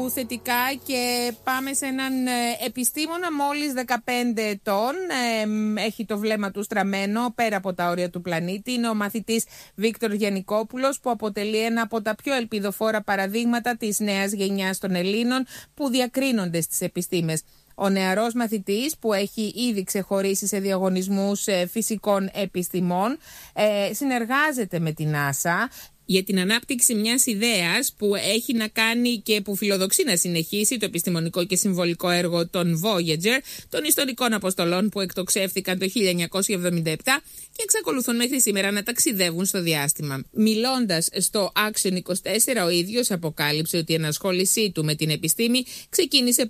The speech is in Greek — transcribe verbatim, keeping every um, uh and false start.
του θετικά και πάμε σε έναν επιστήμονα μόλις δεκαπέντε ετών. Ε, έχει το βλέμμα του στραμμένο πέρα από τα όρια του πλανήτη. Είναι ο μαθητής Βίκτορ Γιαννικόπουλος, που αποτελεί ένα από τα πιο ελπιδοφόρα παραδείγματα της νέας γενιάς των Ελλήνων που διακρίνονται στις επιστήμες. Ο νεαρός μαθητής, που έχει ήδη ξεχωρίσει σε διαγωνισμούς φυσικών επιστημών, ε, συνεργάζεται με την NASA για την ανάπτυξη μιας ιδέας που έχει να κάνει και που φιλοδοξεί να συνεχίσει το επιστημονικό και συμβολικό έργο των Voyager, των ιστορικών αποστολών που εκτοξεύθηκαν το χίλια εννιακόσια εβδομήντα επτά και εξακολουθούν μέχρι σήμερα να ταξιδεύουν στο διάστημα. Μιλώντας στο Action είκοσι τέσσερα, ο ίδιος αποκάλυψε ότι η ενασχόλησή του με την επιστήμη ξεκίνησε